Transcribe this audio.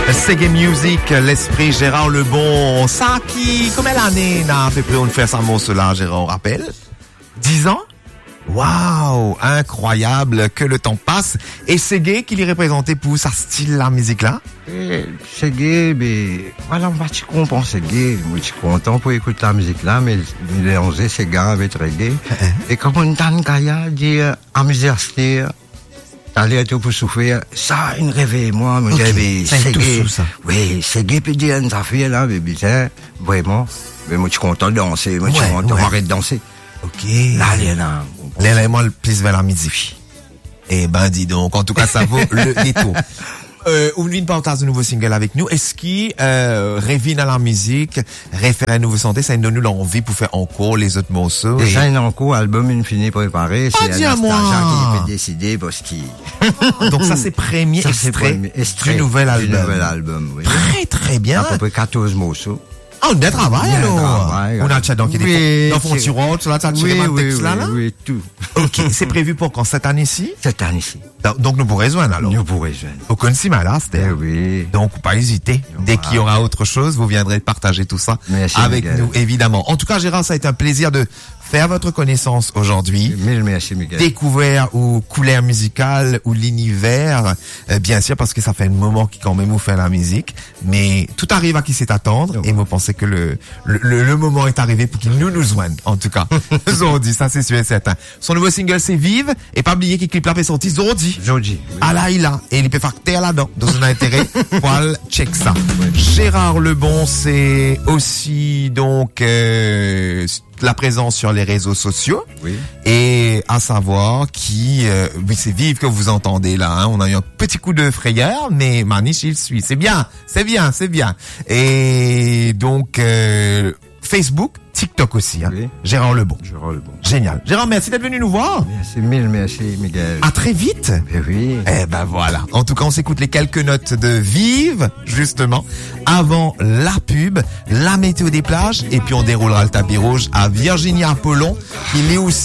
Seggae Music, l'esprit Gérard Lebon. Ça qui, combien d'années n'a à peu près on fait ça cela, Gérard, on rappelle? 10 ans? Waouh, incroyable que le temps passe. Et Seggae, qui l'y représentait pour sa style, la musique là? Seggae, voilà, on va te comprendre Seggae. Moi, je suis content pour écouter la musique là, mais il est 11 Seggae avec reggae. Et comme on entend Kaya dire, à musique, t'allais tout pour souffrir, ça, il réveille moi, me dit, Seggae. Oui, Seggae peut dire, ça fait là, mais bien, vraiment. Mais moi, je suis content de danser, moi, je suis content d'arrêter de danser. Ok. Là. L'élément le plus vers la midi. Eh ben, dis donc, en tout cas, ça vaut le détour. Ouvline partage de nouveau single avec nous. Est-ce qu'il revient à la musique, réfère à nouveau santé, ça nous donne l'envie pour faire encore les autres morceaux? Déjà, il y a encore album infini préparé. C'est Anastasia qui peut décider parce qu'il... Donc ça, c'est premier extrait du nouvel album. Oui. Très, très bien. À peu près 14 morceaux. Ah, on a travail, alors. On a chat donc, oui, dans Fonturon, tu l'as tiré un texte là? Oui, tout. Ok, c'est prévu pour quand? Cette année-ci? Cette année-ci. Donc, nous pourrons joindre, alors. Nous pourrons joindre. Aucun si mal, c'était. Oui. Donc, pas hésiter. Dès qu'il y aura autre chose, vous viendrez partager tout ça avec nous, évidemment. En tout cas, Gérard, ça a été un plaisir de faire votre connaissance aujourd'hui. Mille merci, Miguel. Découvert ou couleur musicale ou l'univers, bien sûr, parce que ça fait un moment qui quand même vous fait la musique. Mais tout arrive à qui sait attendre. Et vous pensez que le moment est arrivé pour qu'il nous joigne, en tout cas. Zordi, ça c'est sûr et certain. Son nouveau single, c'est Vive. Et pas oublier qu'il clip là est sorti Zordi. Zordi. Oui. Ah là, il a. Et il peut faire terre là-dedans. Dans un intérêt. Voilà, check ça. Oui. Gérard Lebon, c'est aussi, donc, la présence sur les réseaux sociaux. Oui. Et à savoir oui, c'est Vive que vous entendez là, hein. On a eu un petit coup de frayeur, mais Maniche, il suit. C'est bien. Et donc, Facebook, TikTok aussi, hein. Oui. Gérard Lebon. Génial. Gérard, merci d'être venu nous voir. Merci, Miguel. À très vite. Oui. Eh ben voilà. En tout cas, on s'écoute les quelques notes de Vive, justement, avant la pub, la météo des plages, et puis on déroulera le tapis rouge à Virginie Apollon, qui est aussi